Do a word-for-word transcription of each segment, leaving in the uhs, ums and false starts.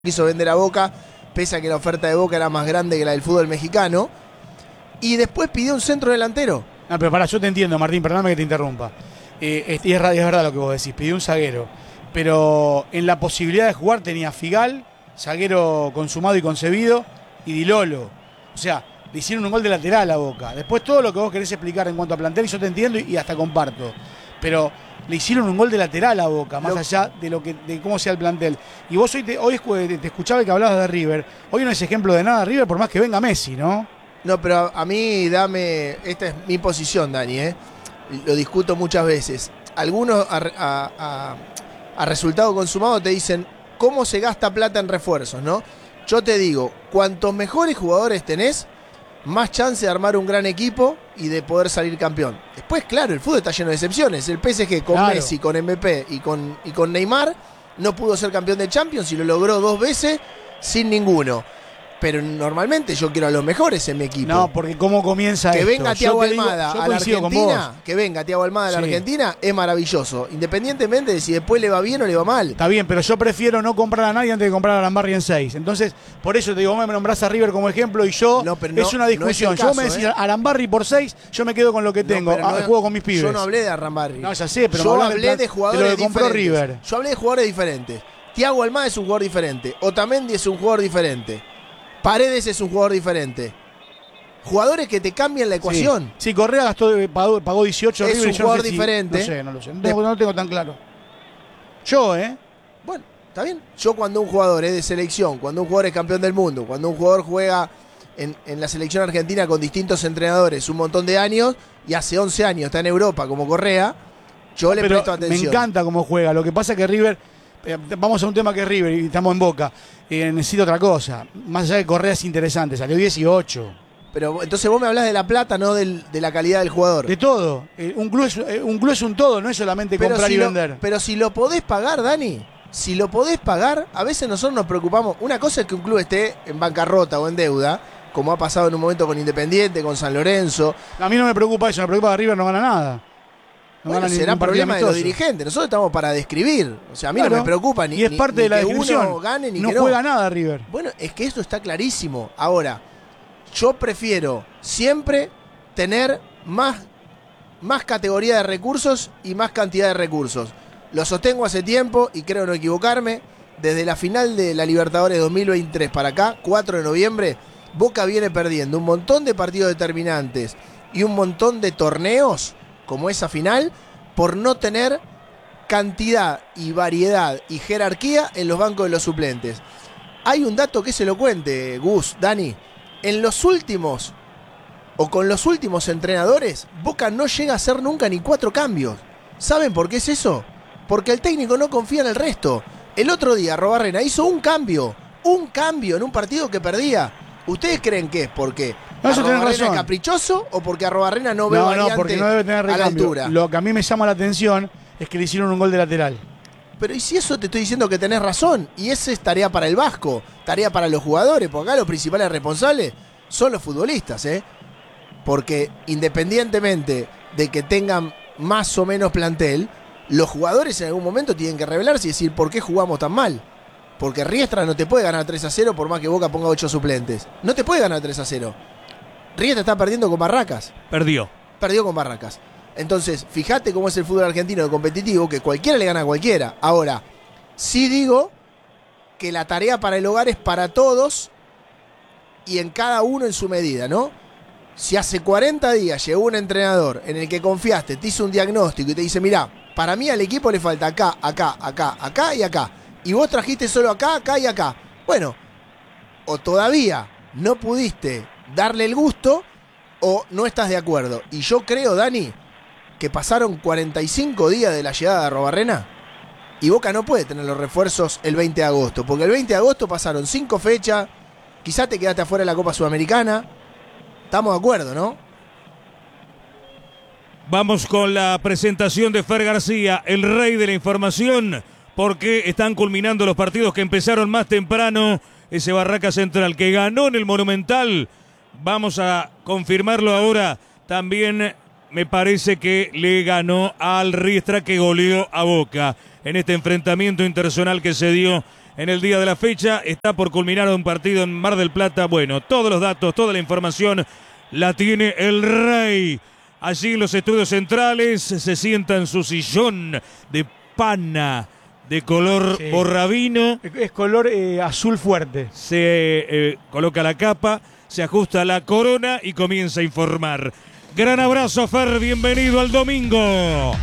quiso vender a Boca, pese a que la oferta de Boca era más grande que la del fútbol mexicano. Y después pidió un centro delantero. No, pero pará, yo te entiendo, Martín, perdóname que te interrumpa. Eh, es, es, es verdad lo que vos decís, pidió un zaguero. Pero en la posibilidad de jugar tenía Figal, zaguero consumado y concebido, y Di Lolo. O sea, le hicieron un gol de lateral a Boca. Después todo lo que vos querés explicar en cuanto a plantel, yo te entiendo y, y hasta comparto. Pero le hicieron un gol de lateral a Boca, más lo... allá de lo que de cómo sea el plantel. Y vos hoy te, hoy te escuchaba que hablabas de River. Hoy no es ejemplo de nada River, por más que venga Messi, ¿no? No, pero a, a mí dame... Esta es mi posición, Dani, ¿eh? Lo discuto muchas veces. Algunos a, a, a, a resultado consumado te dicen cómo se gasta plata en refuerzos, ¿no? Yo te digo, cuantos mejores jugadores tenés, más chance de armar un gran equipo y de poder salir campeón. Después, claro, el fútbol está lleno de excepciones. El P S G con claro. Messi, con M P y con, y con Neymar no pudo ser campeón de Champions y lo logró dos veces sin ninguno. Pero normalmente yo quiero a los mejores en mi equipo. No, porque cómo comienza que esto. Venga Thiago Almada a la Argentina, que venga Thiago Almada a la sí. Argentina es maravilloso, independientemente de si después le va bien o le va mal. Está bien, pero yo prefiero no comprar a nadie antes de comprar a Arambarri en seis. Entonces, por eso te digo, vos me nombrás a River como ejemplo y yo, no, no, es una discusión. No es caso, yo me decís ¿eh? Arambarri por seis, yo me quedo con lo que tengo, no, no, juego con mis pibes. Yo no hablé de Arambarri. No, ya sé, pero yo hablé de jugadores de lo que compró diferentes. River. Yo hablé de jugadores diferentes. Thiago Almada es un jugador diferente, Otamendi es un jugador diferente. Paredes es un jugador diferente. Jugadores que te cambian la ecuación. Sí, sí Correa gastó, pagó, pagó dieciocho. Es River, un jugador no sé diferente. Si, no sé, no lo sé. No, tengo, no lo tengo tan claro. Yo, ¿eh? Bueno, está bien. Yo cuando un jugador es de selección, cuando un jugador es campeón del mundo, cuando un jugador juega en, en la selección argentina con distintos entrenadores un montón de años y hace once años está en Europa como Correa, yo no, le presto atención. Me encanta cómo juega. Lo que pasa es que River... Eh, vamos a un tema que es River y estamos en Boca. Eh, necesito otra cosa. Más allá de Correa es interesante. Salió dieciocho. Pero entonces vos me hablás de la plata, no del, de la calidad del jugador. De todo. Eh, un, club es, eh, un club es un todo, no es solamente pero comprar si y lo, vender. Pero si lo podés pagar, Dani, si lo podés pagar, a veces nosotros nos preocupamos. Una cosa es que un club esté en bancarrota o en deuda, como ha pasado en un momento con Independiente, con San Lorenzo. A mí no me preocupa eso, me preocupa que River no gana nada. No bueno, será problema de los dirigentes. Nosotros estamos para describir. O sea, a mí claro, no me preocupa ni, y es parte ni, de la ni que descripción. Uno gane ni no que no juega nada River. Bueno, es que esto está clarísimo. Ahora, yo prefiero siempre tener más, más categoría de recursos y más cantidad de recursos. Lo sostengo hace tiempo y creo no equivocarme. Desde la final de la Libertadores dos mil veintitrés para acá, cuatro de noviembre, Boca viene perdiendo un montón de partidos determinantes y un montón de torneos como esa final, por no tener cantidad y variedad y jerarquía en los bancos de los suplentes. Hay un dato que es elocuente, Gus, Dani. En los últimos, o con los últimos entrenadores, Boca no llega a hacer nunca ni cuatro cambios. ¿Saben por qué es eso? Porque el técnico no confía en el resto. El otro día, Arrobarrena hizo un cambio, un cambio en un partido que perdía. ¿Ustedes creen que es porque no, Arrobarrena es caprichoso o porque Arrobarrena no ve no, variante no, porque no debe tener a la altura? Lo que a mí me llama la atención es que le hicieron un gol de lateral. Pero y si eso te estoy diciendo que tenés razón, y esa es tarea para el Vasco, tarea para los jugadores, porque acá los principales responsables son los futbolistas, ¿eh? Porque independientemente de que tengan más o menos plantel, los jugadores en algún momento tienen que revelarse y decir por qué jugamos tan mal. Porque Riestra no te puede ganar tres a cero por más que Boca ponga ocho suplentes. No te puede ganar tres a cero. Riestra está perdiendo con Barracas. Perdió. Perdió con Barracas. Entonces, fíjate cómo es el fútbol argentino de competitivo, que cualquiera le gana a cualquiera. Ahora, sí digo que la tarea para el hogar es para todos y en cada uno en su medida, ¿no? Si hace cuarenta días llegó un entrenador en el que confiaste, te hizo un diagnóstico y te dice, mirá, para mí al equipo le falta acá, acá, acá, acá y acá. Y vos trajiste solo acá, acá y acá. Bueno, o todavía no pudiste darle el gusto o no estás de acuerdo. Y yo creo, Dani, que pasaron cuarenta y cinco días de la llegada de Arrobarrena y Boca no puede tener los refuerzos el veinte de agosto. Porque el veinte de agosto pasaron cinco fechas, quizás te quedaste afuera de la Copa Sudamericana. Estamos de acuerdo, ¿no? Vamos con la presentación de Fer García, el rey de la información. Porque están culminando los partidos que empezaron más temprano. Ese Barraca Central que ganó en el Monumental. Vamos a confirmarlo ahora. También me parece que le ganó al Riestra que goleó a Boca en este enfrentamiento internacional que se dio en el día de la fecha. Está por culminar un partido en Mar del Plata. Bueno, todos los datos, toda la información la tiene el Rey. Allí en los estudios centrales se sienta en su sillón de pana de color sí. borrabino. Es color eh, azul fuerte. Se eh, coloca la capa, se ajusta la corona y comienza a informar. Gran abrazo, Fer, bienvenido al domingo.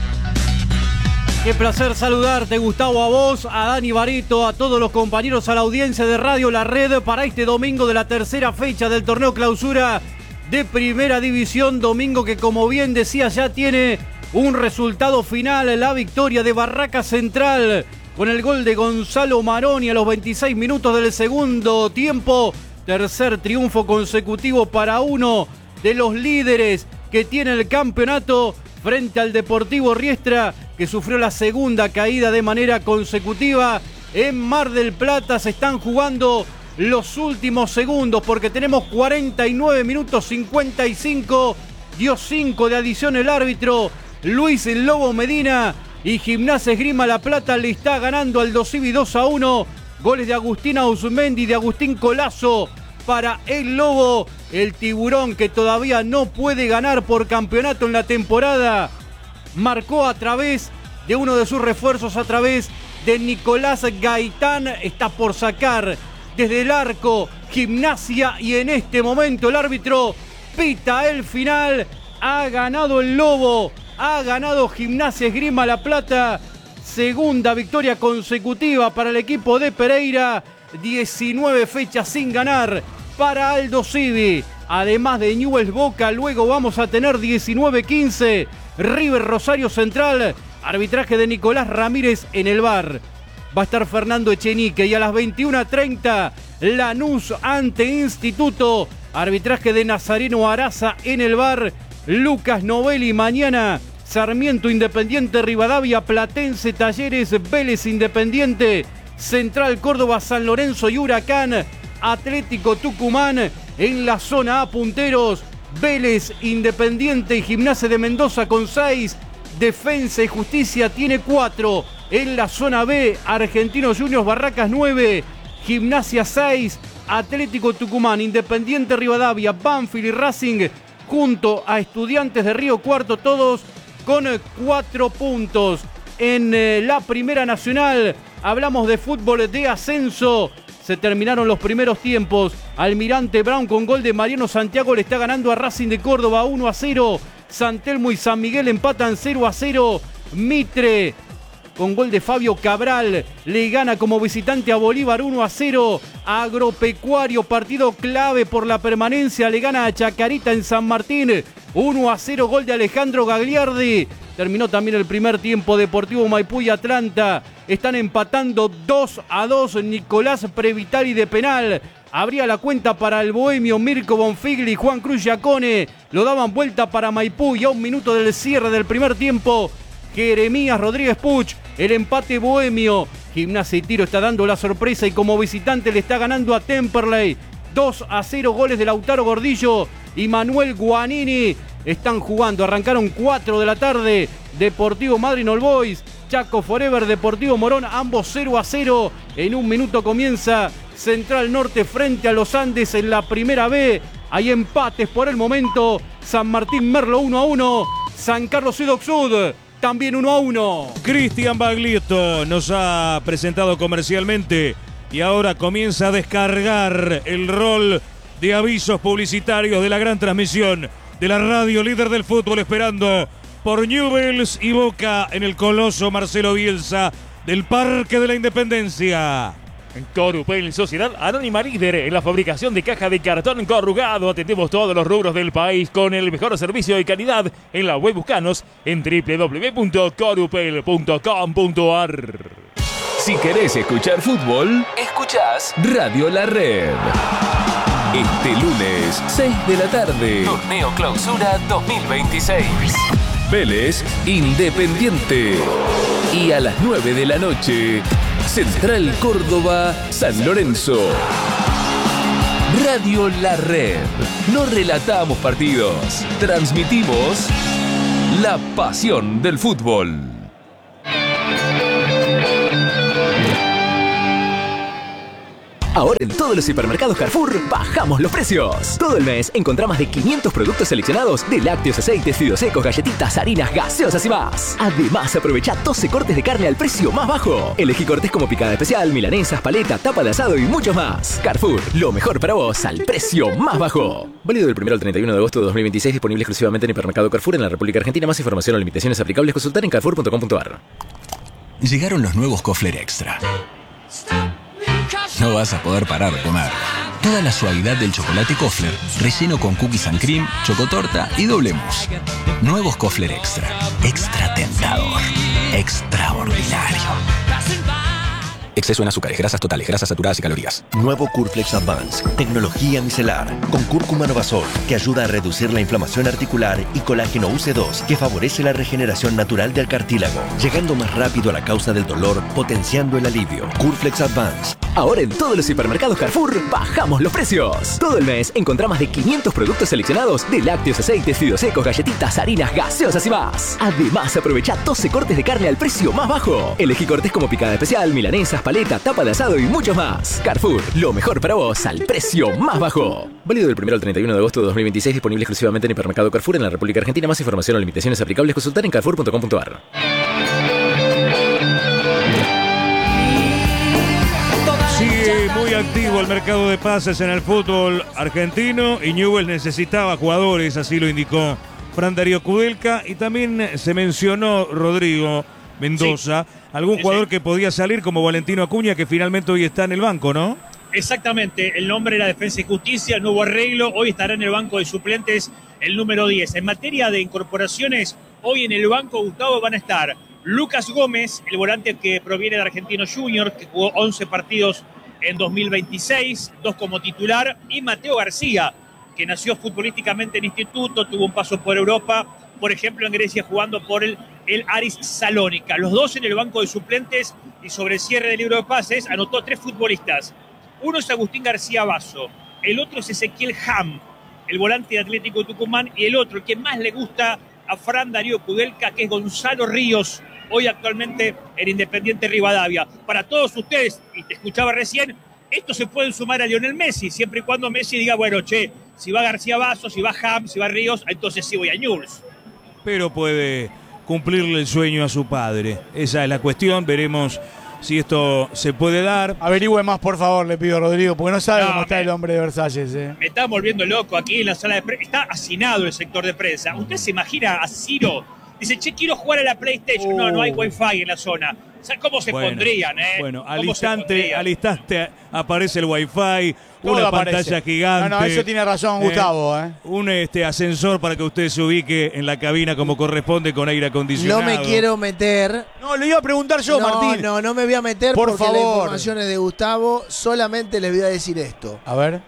Qué placer saludarte, Gustavo, a vos, a Dani Barito, a todos los compañeros, a la audiencia de Radio La Red para este domingo de la tercera fecha del torneo clausura de Primera División. Domingo que, como bien decía, ya tiene un resultado final, la victoria de Barraca Central con el gol de Gonzalo Maroni a los veintiséis minutos del segundo tiempo. Tercer triunfo consecutivo para uno de los líderes que tiene el campeonato frente al Deportivo Riestra, que sufrió la segunda caída de manera consecutiva. En Mar del Plata se están jugando los últimos segundos porque tenemos cuarenta y nueve minutos cincuenta y cinco. Dio cinco de adición el árbitro Luis el Lobo Medina y Gimnasia Esgrima La Plata le está ganando al Dosivi dos a uno. Goles de Agustín Ausmendi y de Agustín Colazo para el Lobo. El Tiburón, que todavía no puede ganar por campeonato en la temporada, marcó a través de uno de sus refuerzos, a través de Nicolás Gaitán. Está por sacar desde el arco Gimnasia y en este momento el árbitro pita el final. Ha ganado el Lobo, ha ganado Gimnasia Esgrima La Plata. Segunda victoria consecutiva para el equipo de Pereira. diecinueve fechas sin ganar para Aldo Civi. Además de Newell's Boca, luego vamos a tener diecinueve quince River Rosario Central. Arbitraje de Nicolás Ramírez en el V A R. Va a estar Fernando Echenique y a las veintiuna treinta Lanús ante Instituto. Arbitraje de Nazareno Araza en el V A R. Lucas Novelli mañana. Sarmiento Independiente Rivadavia, Platense Talleres, Vélez Independiente, Central Córdoba, San Lorenzo y Huracán, Atlético Tucumán en la zona A punteros, Vélez Independiente y Gimnasia de Mendoza con seis, Defensa y Justicia tiene cuatro, en la zona B, Argentinos Juniors Barracas nueve, Gimnasia seis, Atlético Tucumán, Independiente Rivadavia, Banfield y Racing junto a Estudiantes de Río Cuarto, todos con cuatro puntos. En eh, la Primera Nacional hablamos de fútbol de ascenso. Se terminaron los primeros tiempos. Almirante Brown con gol de Mariano Santiago le está ganando a Racing de Córdoba uno a cero. San Telmo y San Miguel empatan cero a cero. Mitre con gol de Fabio Cabral le gana como visitante a Bolívar uno a cero. Agropecuario, partido clave por la permanencia, le gana a Chacarita en San Martín uno a cero, gol de Alejandro Gagliardi. Terminó también el primer tiempo. Deportivo Maipú y Atlanta están empatando dos a dos. Nicolás Previtali de penal abría la cuenta para el bohemio. Mirko Bonfigli y Juan Cruz Giacone lo daban vuelta para Maipú y a un minuto del cierre del primer tiempo Jeremías Rodríguez Puch, el empate bohemio. Gimnasia y Tiro está dando la sorpresa y como visitante le está ganando a Temperley dos a cero, goles de Lautaro Gordillo y Manuel Guanini. Están jugando, arrancaron cuatro de la tarde. Deportivo Madryn All Boys, Chaco Forever, Deportivo Morón, ambos cero a cero. En un minuto comienza Central Norte frente a los Andes en la primera B. Hay empates por el momento. San Martín Merlo uno a uno. San Carlos Edoc Sud también uno a uno. Cristian Baglietto nos ha presentado comercialmente y ahora comienza a descargar el rol de avisos publicitarios de la gran transmisión de la radio líder del fútbol, esperando por Newell's y Boca en el coloso Marcelo Bielsa del Parque de la Independencia. Corupel, Sociedad Anónima líder en la fabricación de caja de cartón corrugado. Atendemos todos los rubros del país con el mejor servicio y calidad. En la web buscanos en doble u doble u doble u punto corupel punto com punto a r. Si querés escuchar fútbol, escuchás Radio La Red. Este lunes, seis de la tarde. Torneo Clausura dos mil veintiséis. Vélez Independiente. Y a las nueve de la noche, Central Córdoba San Lorenzo. Radio La Red. No relatamos partidos, transmitimos la pasión del fútbol. Ahora en todos los hipermercados Carrefour bajamos los precios. Todo el mes encontrá más de quinientos productos seleccionados de lácteos, aceites, fideos secos, galletitas, harinas, gaseosas y más. Además, aprovecha doce cortes de carne al precio más bajo. Elegí cortes como picada especial, milanesas, paleta, tapa de asado y muchos más. Carrefour, lo mejor para vos al precio más bajo. Válido del primero al treinta y uno de agosto de dos mil veintiséis, disponible exclusivamente en hipermercado Carrefour en la República Argentina. Más información o limitaciones aplicables consultar en carrefour punto com punto ar. Llegaron los nuevos Kofler Extra. No vas a poder parar de comer. Toda la suavidad del chocolate Kofler, relleno con cookies and cream, chocotorta y doble mousse. Nuevos Kofler Extra. Extra tentador. Extraordinario. Exceso en azúcares, grasas totales, grasas saturadas y calorías. Nuevo Curflex Advance, tecnología micelar, con cúrcuma Novasol, que ayuda a reducir la inflamación articular, y colágeno U C dos, que favorece la regeneración natural del cartílago, llegando más rápido a la causa del dolor, potenciando el alivio. Curflex Advance. Ahora en todos los hipermercados Carrefour bajamos los precios. Todo el mes encontrá más de quinientos productos seleccionados de lácteos, aceites, fideos secos, galletitas, harinas, gaseosas y más. Además, aprovecha doce cortes de carne al precio más bajo. Elegí cortes como picada especial, milanesas, paleta, tapa de asado y muchos más. Carrefour, lo mejor para vos al precio más bajo. Válido del primero al treinta y uno de agosto de dos mil veintiséis, disponible exclusivamente en hipermercado Carrefour en la República Argentina. Más información o limitaciones aplicables consultar en carrefour punto com punto ar. Sigue muy activo el mercado de pases en el fútbol argentino y Newell's necesitaba jugadores, así lo indicó Fran Darío Kudelka, y también se mencionó Rodrigo Mendoza, sí. algún sí, jugador sí. que podía salir como Valentino Acuña, que finalmente hoy está en el banco, ¿no? Exactamente, el nombre era Defensa y Justicia, nuevo arreglo, hoy estará en el banco de suplentes el número diez. En materia de incorporaciones, hoy en el banco, Gustavo, van a estar Lucas Gómez, el volante que proviene de Argentinos Juniors, que jugó once partidos en dos mil veintiséis, dos como titular, y Mateo García, que nació futbolísticamente en instituto, tuvo un paso por Europa, por ejemplo en Grecia jugando por el, el Aris Salónica. Los dos en el banco de suplentes, y sobre el cierre del libro de pases anotó tres futbolistas. Uno es Agustín García Basso, el otro es Ezequiel Ham, el volante de Atlético Tucumán, y el otro, el que más le gusta a Fran Darío Kudelka, que es Gonzalo Ríos, hoy actualmente en Independiente Rivadavia. Para todos ustedes, y te escuchaba recién, estos se pueden sumar a Lionel Messi, siempre y cuando Messi diga, bueno, che, si va García Basso, si va Ham, si va Ríos, entonces sí voy a Newell's. Pero puede cumplirle el sueño a su padre. Esa es la cuestión, veremos si esto se puede dar. Averigüe más, por favor, le pido a Rodrigo, porque no sabe no, cómo está me, el hombre de Versalles. Eh. Me está volviendo loco aquí en la sala de prensa. Está hacinado el sector de prensa. ¿Usted se imagina a Ciro? Dice, che, quiero jugar a la PlayStation. Uh. No, no hay Wi-Fi en la zona. O sea, ¿cómo se bueno, pondrían, eh? Bueno, al instante, al instante aparece el Wi-Fi, todo una aparece. Pantalla gigante. No, no, eso tiene razón, Gustavo, eh. eh. Un este, ascensor para que usted se ubique en la cabina como corresponde, con aire acondicionado. No me quiero meter. No, le iba a preguntar yo, no, Martín. No, no me voy a meter por porque favor. la información es de Gustavo. Solamente les voy a decir esto. A ver.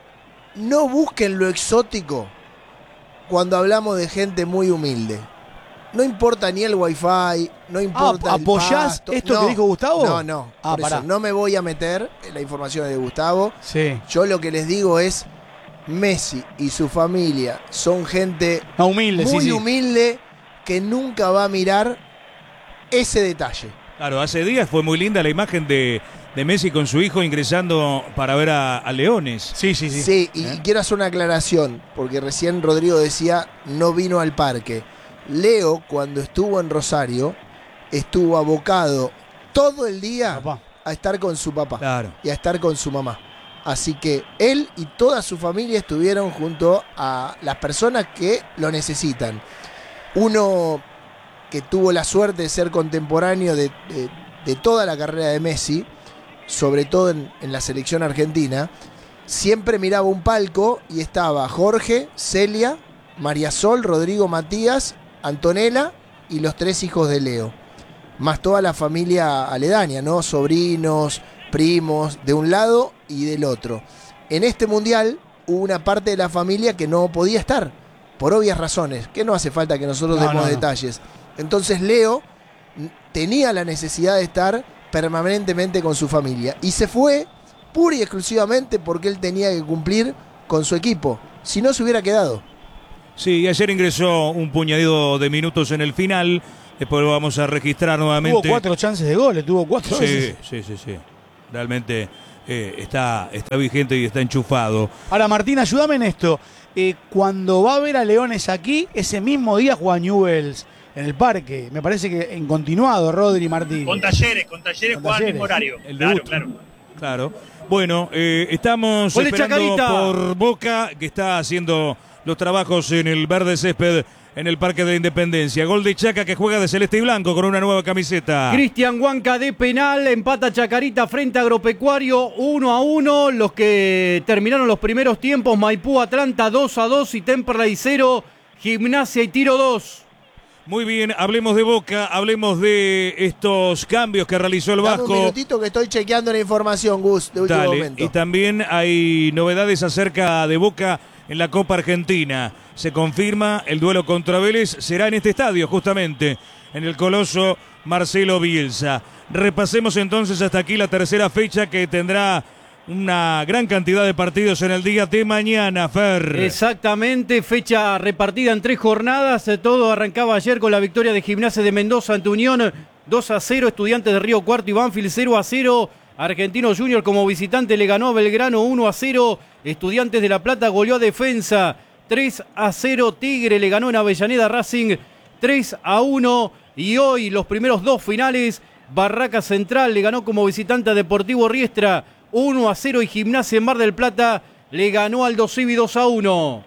No busquen lo exótico cuando hablamos de gente muy humilde. No importa ni el wifi, no importa ah, el ¿apoyás pasto. esto no, que dijo Gustavo? No, no. Ah, por eso no me voy a meter en la información de Gustavo. Sí. Yo lo que les digo es, Messi y su familia son gente no, humilde, muy sí, sí. humilde que nunca va a mirar ese detalle. Claro, hace días fue muy linda la imagen de, de Messi con su hijo ingresando para ver a, a Leones. Sí, sí, sí. Sí, y ¿Eh? quiero hacer una aclaración, porque recién Rodrigo decía, no vino al parque. Leo, cuando estuvo en Rosario, estuvo abocado todo el día papá. a estar con su papá claro. y a estar con su mamá. Así que él y toda su familia estuvieron junto a las personas que lo necesitan. Uno que tuvo la suerte de ser contemporáneo de, de, de toda la carrera de Messi, sobre todo en, en la selección argentina, siempre miraba un palco y estaba Jorge, Celia, María Sol, Rodrigo, Matías, Antonella y los tres hijos de Leo, más toda la familia aledaña, ¿no? Sobrinos, primos, de un lado y del otro. En este mundial hubo una parte de la familia que no podía estar, por obvias razones, que no hace falta que nosotros no, demos no, detalles. No. Entonces Leo tenía la necesidad de estar permanentemente con su familia y se fue pura y exclusivamente porque él tenía que cumplir con su equipo, si no se hubiera quedado. Sí, ayer ingresó un puñado de minutos en el final. Después lo vamos a registrar nuevamente. Tuvo cuatro chances de gol, tuvo cuatro sí, veces. Sí, sí, sí. Realmente eh, está, está vigente y está enchufado. Ahora, Martín, ayúdame en esto. Eh, cuando va a ver a Leones aquí, ese mismo día juega Newell's en el parque. Me parece que en continuado, Rodri y Martín. Con Talleres, con Talleres juega al mismo horario. El claro, debut. claro. Claro. Bueno, eh, estamos Gol de esperando Chacarita. por Boca, que está haciendo los trabajos en el verde césped en el Parque de la Independencia. Gol de Chaca, que juega de celeste y blanco con una nueva camiseta. Cristian Huanca de penal, empata Chacarita frente a Agropecuario, uno a uno. Los que terminaron los primeros tiempos, Maipú Atlanta dos a dos y Temperley cero, Gimnasia y Tiro dos. Muy bien, hablemos de Boca, hablemos de estos cambios que realizó el Dame Vasco. un minutito que estoy chequeando la información, Gus, de último Dale. momento. Y también hay novedades acerca de Boca en la Copa Argentina. Se confirma el duelo contra Vélez, será en este estadio justamente, en el Coloso Marcelo Bielsa. Repasemos entonces hasta aquí la tercera fecha, que tendrá una gran cantidad de partidos en el día de mañana, Fer. Exactamente, fecha repartida en tres jornadas. Todo arrancaba ayer con la victoria de Gimnasia de Mendoza ante Unión dos a cero, Estudiantes de Río Cuarto y Banfield cero a cero. Argentino Junior como visitante le ganó a Belgrano uno a cero. Estudiantes de La Plata goleó a Defensa tres a cero. Tigre le ganó en Avellaneda Racing tres a uno. Y hoy los primeros dos finales, Barraca Central le ganó como visitante a Deportivo Riestra uno a cero y Gimnasia en Mar del Plata le ganó al Aldo Civi dos a uno.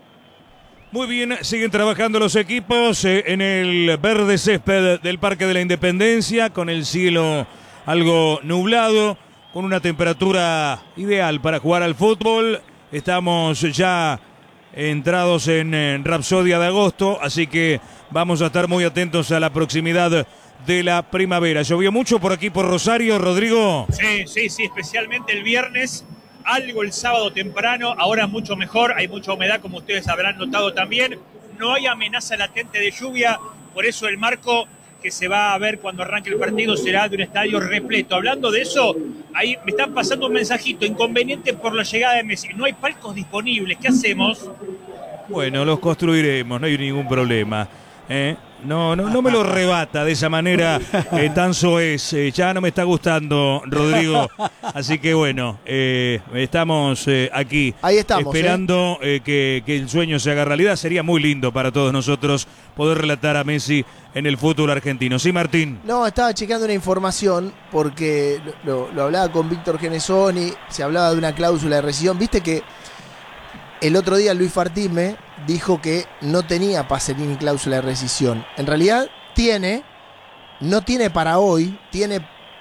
Muy bien, siguen trabajando los equipos eh, en el verde césped del Parque de la Independencia, con el cielo algo nublado, con una temperatura ideal para jugar al fútbol. Estamos ya entrados en, en Rapsodia de agosto, así que vamos a estar muy atentos a la proximidad de la primavera. ¿Llovió mucho por aquí por Rosario, Rodrigo? Sí, sí, sí, especialmente el viernes, algo el sábado temprano, ahora mucho mejor, hay mucha humedad como ustedes habrán notado también, no hay amenaza latente de lluvia, por eso el marco que se va a ver cuando arranque el partido será de un estadio repleto. Hablando de eso, ahí me están pasando un mensajito, inconveniente por la llegada de Messi, no hay palcos disponibles, ¿qué hacemos? Bueno, los construiremos, no hay ningún problema. ¿Eh? No, no, no me lo rebata de esa manera eh, tan soez. Eh, ya no me está gustando, Rodrigo. Así que bueno, eh, estamos eh, aquí Ahí estamos, esperando eh, que, que el sueño se haga realidad. Sería muy lindo para todos nosotros poder relatar a Messi en el fútbol argentino. ¿Sí, Martín? No, estaba chequeando una información porque lo, lo, lo hablaba con Víctor Genesoni, se hablaba de una cláusula de rescisión. Viste que el otro día Luis Fartime dijo que no tenía Pacerini cláusula de rescisión. En realidad tiene, no tiene para hoy, tiene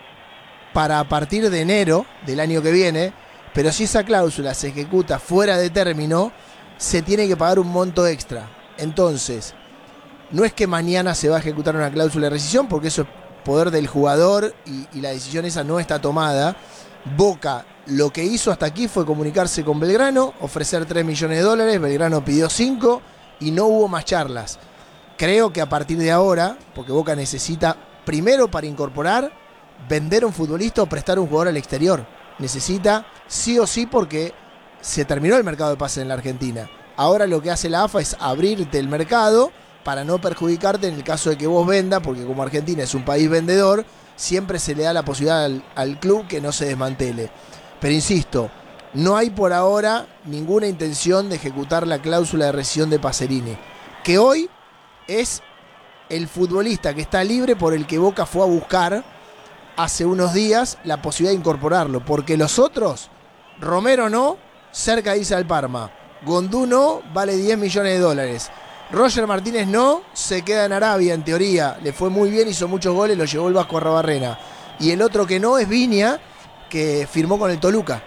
para a partir de enero del año que viene, pero si esa cláusula se ejecuta fuera de término, se tiene que pagar un monto extra. Entonces, no es que mañana se va a ejecutar una cláusula de rescisión, porque eso es poder del jugador y, y la decisión esa no está tomada. Boca lo que hizo hasta aquí fue comunicarse con Belgrano, ofrecer tres millones de dólares, Belgrano pidió cinco y no hubo más charlas. Creo que a partir de ahora, porque Boca necesita primero para incorporar, vender un futbolista o prestar un jugador al exterior. Necesita sí o sí porque se terminó el mercado de pases en la Argentina. Ahora lo que hace la A F A es abrirte el mercado para no perjudicarte en el caso de que vos vendas, porque como Argentina es un país vendedor, siempre se le da la posibilidad al, al club que no se desmantele. Pero insisto, no hay por ahora ninguna intención de ejecutar la cláusula de rescisión de Pacerini, que hoy es el futbolista que está libre por el que Boca fue a buscar hace unos días la posibilidad de incorporarlo, porque los otros, Romero no, cerca dice al Parma, Gondú no, vale diez millones de dólares. Roger Martínez no, se queda en Arabia en teoría, le fue muy bien, hizo muchos goles, lo llevó el Vasco Arrobarrena. Y el otro que no es Viña, que firmó con el Toluca.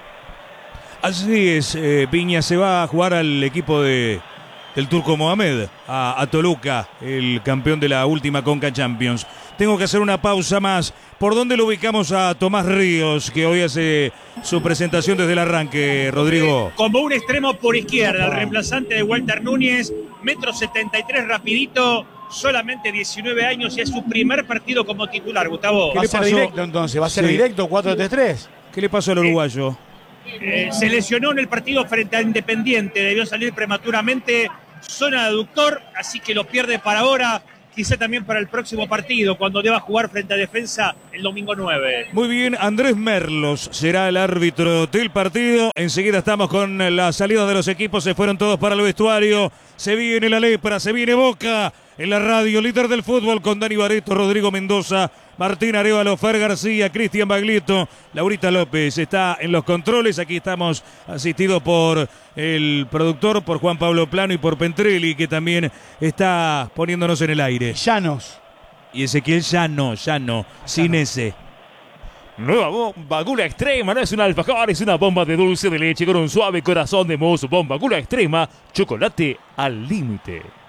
Así es, eh, Viña se va a jugar al equipo de, del Turco Mohamed, a, a Toluca, el campeón de la última Conca Champions. Tengo que hacer una pausa más. ¿Por dónde lo ubicamos a Tomás Ríos, que hoy hace su presentación desde el arranque, Rodrigo? Como un extremo por izquierda, el reemplazante de Walter Núñez, metro setenta y tres rapidito, solamente diecinueve años y es su primer partido como titular, Gustavo. ¿Qué le pasó directo entonces? ¿Va a ser Sí. directo cuatro tres tres? ¿Qué le pasó al uruguayo? Eh, se lesionó en el partido frente a Independiente, debió salir prematuramente, zona de aductor, así que lo pierde para ahora. quizá también para el próximo partido, cuando deba jugar frente a Defensa el domingo nueve. Muy bien, Andrés Merlos será el árbitro del partido. Enseguida estamos con la salida de los equipos, se fueron todos para el vestuario. Se viene la lepra, se viene Boca en la radio, líder del fútbol, con Dani Barreto, Rodrigo Mendoza, Martín Arévalo, Fer García, Cristian Baglietto, Laurita López está en los controles. Aquí estamos asistidos por el productor, por Juan Pablo Plano y por Pentrelli, que también está poniéndonos en el aire. Llanos. Y Ezequiel Llano, Llano, sin ese. Nueva bomba Gula Extrema, no es un alfajor, es una bomba de dulce de leche con un suave corazón de mousse. Bomba Gula Extrema, chocolate al límite.